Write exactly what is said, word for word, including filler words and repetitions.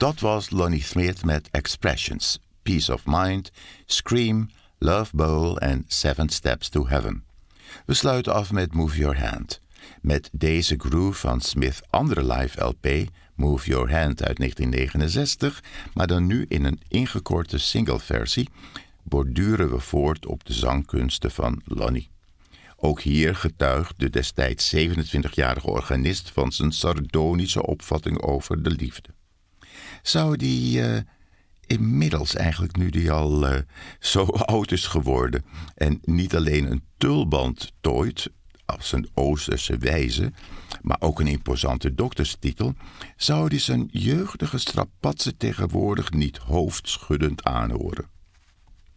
Dat was Lonnie Smith met Expressions, Peace of Mind, Scream, Love Bowl en Seven Steps to Heaven. We sluiten af met Move Your Hand. Met deze groove van Smith's andere live L P, Move Your Hand uit negentien negenenzestig, maar dan nu in een ingekorte singleversie, borduren we voort op de zangkunsten van Lonnie. Ook hier getuigt de destijds zevenentwintigjarige organist van zijn sardonische opvatting over de liefde. Zou die uh, inmiddels eigenlijk, nu die al uh, zo oud is geworden en niet alleen een tulband tooit als een Oosterse wijze, maar ook een imposante dokterstitel, zou die zijn jeugdige strapatsen tegenwoordig niet hoofdschuddend aanhoren.